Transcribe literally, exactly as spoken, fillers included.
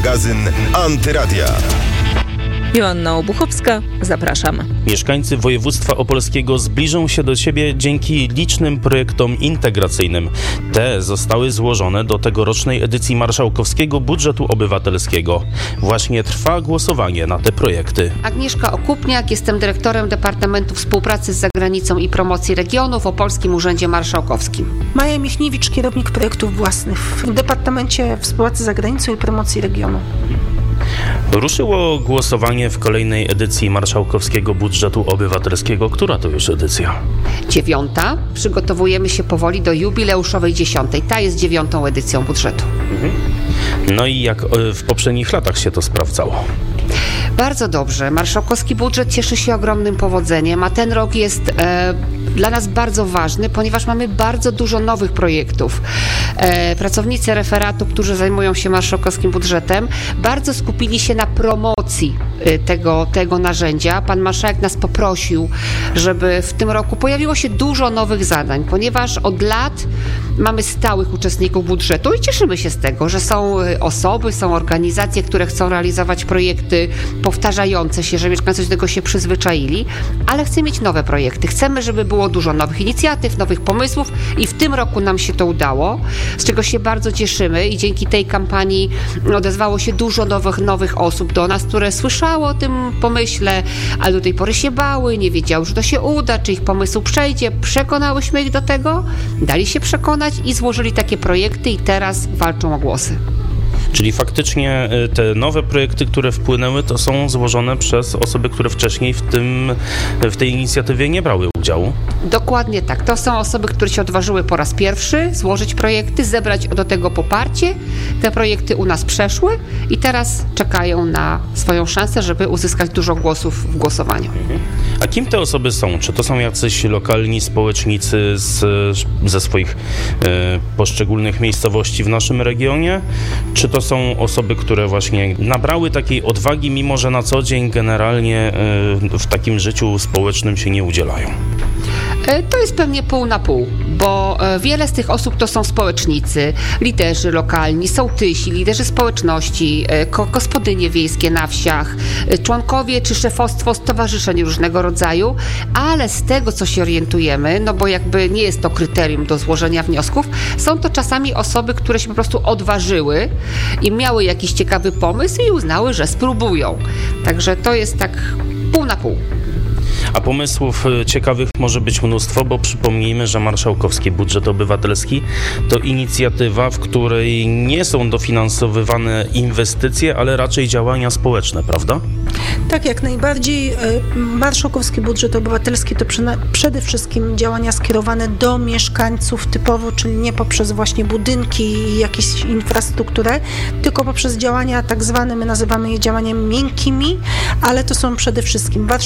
Magazyn Antyradia. Joanna Obuchowska, zapraszam. Mieszkańcy województwa opolskiego zbliżą się do siebie dzięki licznym projektom integracyjnym. Te zostały złożone do tegorocznej edycji marszałkowskiego budżetu obywatelskiego. Właśnie trwa głosowanie na te projekty. Agnieszka Okupniak, jestem dyrektorem Departamentu Współpracy z Zagranicą i Promocji Regionu w Opolskim Urzędzie Marszałkowskim. Maja Michniewicz, kierownik projektów własnych w Departamencie Współpracy z Zagranicą i Promocji Regionu. Ruszyło głosowanie w kolejnej edycji marszałkowskiego budżetu obywatelskiego. Która to już edycja? Dziewiąta. Przygotowujemy się powoli do jubileuszowej dziesiątej. Ta jest dziewiątą edycją budżetu. Mhm. No i jak w poprzednich latach się to sprawdzało? Bardzo dobrze. Marszałkowski budżet cieszy się ogromnym powodzeniem, a ten rok jest e, dla nas bardzo ważny, ponieważ mamy bardzo dużo nowych projektów. E, pracownicy referatu, którzy zajmują się marszałkowskim budżetem, bardzo skupili się na promocji e, tego, tego narzędzia. Pan marszałek nas poprosił, żeby w tym roku pojawiło się dużo nowych zadań, ponieważ od lat mamy stałych uczestników budżetu i cieszymy się z tego, że są osoby, są organizacje, które chcą realizować projekty powtarzające się, że mieszkańcy do tego się przyzwyczaili, ale chcemy mieć nowe projekty. Chcemy, żeby było dużo nowych inicjatyw, nowych pomysłów i w tym roku nam się to udało, z czego się bardzo cieszymy i dzięki tej kampanii odezwało się dużo nowych, nowych osób do nas, które słyszały o tym pomyśle, ale do tej pory się bały, nie wiedziały, że to się uda, czy ich pomysł przejdzie. Przekonałyśmy ich do tego, dali się przekonać i złożyli takie projekty i teraz walczą o głosy. Czyli faktycznie te nowe projekty, które wpłynęły, to są złożone przez osoby, które wcześniej w tym, w tej inicjatywie nie brały udziału? Dokładnie tak. To są osoby, które się odważyły po raz pierwszy złożyć projekty, zebrać do tego poparcie. Te projekty u nas przeszły i teraz czekają na swoją szansę, żeby uzyskać dużo głosów w głosowaniu. A kim te osoby są? Czy to są jacyś lokalni społecznicy z, ze swoich e, poszczególnych miejscowości w naszym regionie? Czy to są osoby, które właśnie nabrały takiej odwagi, mimo że na co dzień generalnie e, w takim życiu społecznym się nie udzielają? To jest pewnie pół na pół, bo wiele z tych osób to są społecznicy, liderzy lokalni, sołtysi, liderzy społeczności, gospodynie wiejskie na wsiach, członkowie czy szefostwo stowarzyszeń różnego rodzaju, ale z tego, co się orientujemy, no bo jakby nie jest to kryterium do złożenia wniosków, są to czasami osoby, które się po prostu odważyły i miały jakiś ciekawy pomysł i uznały, że spróbują. Także to jest tak pół na pół. A pomysłów ciekawych może być mnóstwo, bo przypomnijmy, że marszałkowski budżet obywatelski to inicjatywa, w której nie są dofinansowywane inwestycje, ale raczej działania społeczne, prawda? Tak, jak najbardziej. Marszałkowski budżet obywatelski to przede wszystkim działania skierowane do mieszkańców typowo, czyli nie poprzez właśnie budynki i jakieś infrastrukturę, tylko poprzez działania tak zwane, my nazywamy je działaniami miękkimi, ale to są przede wszystkim